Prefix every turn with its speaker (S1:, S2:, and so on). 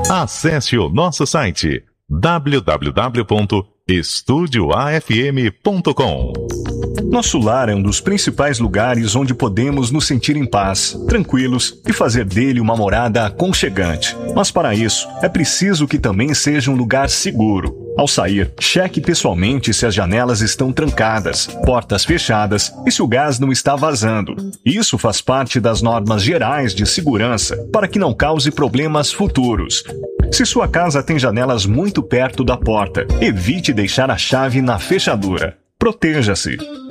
S1: Acesse o nosso site www.estudioafm.com.
S2: Nosso lar é um dos principais lugares onde podemos nos sentir em paz, tranquilos e fazer dele uma morada aconchegante. Mas para isso, é preciso que também seja um lugar seguro. Ao sair, cheque pessoalmente se as janelas estão trancadas, portas fechadas e se o gás não está vazando. Isso faz parte das normas gerais de segurança para que não cause problemas futuros. Se sua casa tem janelas muito perto da porta, evite deixar a chave na fechadura. Proteja-se.